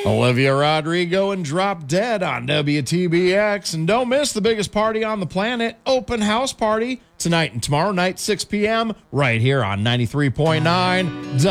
Olivia Rodrigo and Drop Dead on WTBX. And don't miss the biggest party on the planet, Open House Party, tonight and tomorrow night, 6 p.m., right here on 93.9